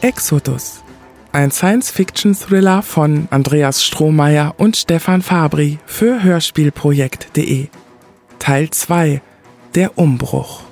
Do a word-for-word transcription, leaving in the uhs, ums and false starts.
Exodus, ein Science-Fiction-Thriller von Andreas Strohmeier und Stefan Fabri für hörspielprojekt punkt de. Teil zwei: Der Umbruch.